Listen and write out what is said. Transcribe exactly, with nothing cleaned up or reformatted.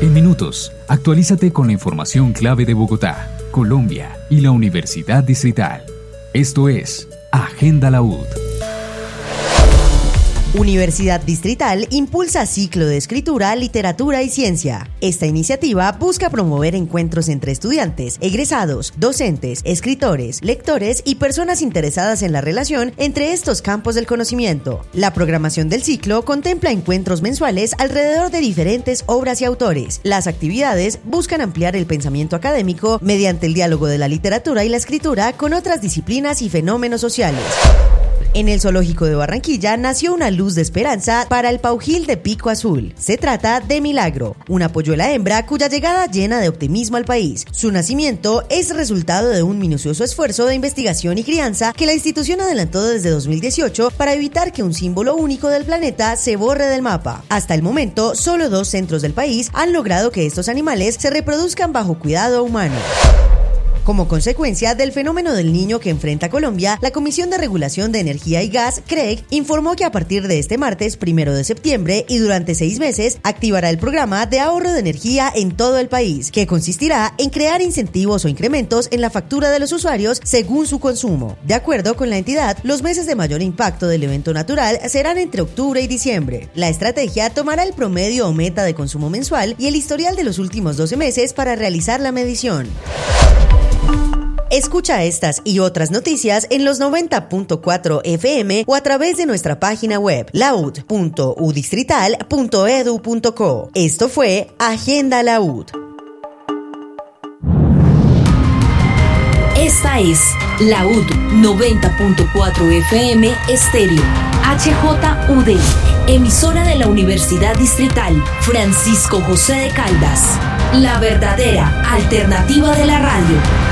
En minutos, actualízate con la información clave de Bogotá, Colombia y la Universidad Distrital. Esto es Agenda La U D. Universidad Distrital impulsa ciclo de escritura, literatura y ciencia. Esta iniciativa busca promover encuentros entre estudiantes, egresados, docentes, escritores, lectores y personas interesadas en la relación entre estos campos del conocimiento. La programación del ciclo contempla encuentros mensuales alrededor de diferentes obras y autores. Las actividades buscan ampliar el pensamiento académico mediante el diálogo de la literatura y la escritura con otras disciplinas y fenómenos sociales. En el Zoológico de Barranquilla nació una luz de esperanza para el paujil de pico azul. Se trata de Milagro, una polluela hembra cuya llegada llena de optimismo al país. Su nacimiento es resultado de un minucioso esfuerzo de investigación y crianza que la institución adelantó desde dos mil dieciocho para evitar que un símbolo único del planeta se borre del mapa. Hasta el momento, solo dos centros del país han logrado que estos animales se reproduzcan bajo cuidado humano. Como consecuencia del fenómeno del Niño que enfrenta Colombia, la Comisión de Regulación de Energía y Gas, C R E G, informó que a partir de este martes primero de septiembre y durante seis meses activará el programa de ahorro de energía en todo el país, que consistirá en crear incentivos o incrementos en la factura de los usuarios según su consumo. De acuerdo con la entidad, los meses de mayor impacto del evento natural serán entre octubre y diciembre. La estrategia tomará el promedio o meta de consumo mensual y el historial de los últimos doce meses para realizar la medición. Escucha estas y otras noticias en los noventa punto cuatro F M o a través de nuestra página web laud punto u distrital punto edu punto co. Esto fue Agenda La U D. Esta es La U D noventa punto cuatro F M Estéreo H J U D, emisora de la Universidad Distrital Francisco José de Caldas, la verdadera alternativa de la radio.